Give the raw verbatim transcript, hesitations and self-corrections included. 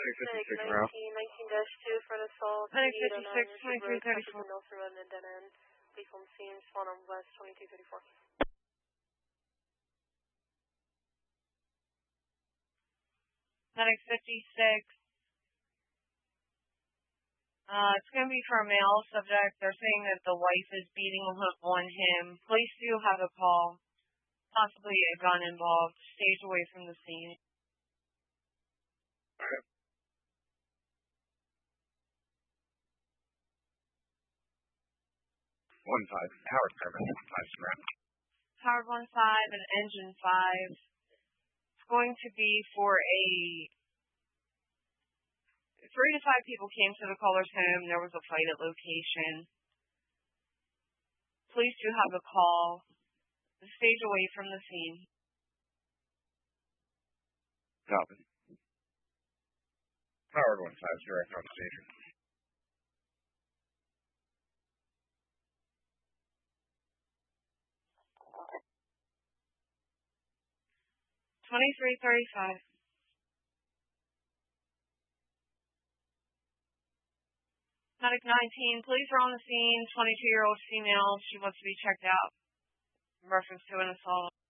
Medic nineteen, nineteen dash two for an assault. Medic fifty-six, twenty-three thirty-four. Nelson Road and dead end. Police on scene, spawn on west, twenty-two thirty-four. Medic fifty-six. Uh, it's going to be for a male subject. They're saying that the wife is beating on him. Police do have a call. Possibly a gun involved. Stays away from the scene. Okay. One five. Howard Carbon. Five surround. Howard one five and engine five. It's going to be for a three to five people came to the caller's home. There was a fight at location. Police do have a call. Stays away from the scene. Copy. Howard one five, direct on station. Twenty-three thirty-five. Medic nineteen, police are on the scene. Twenty-two-year-old female. She wants to be checked out in reference to an assault.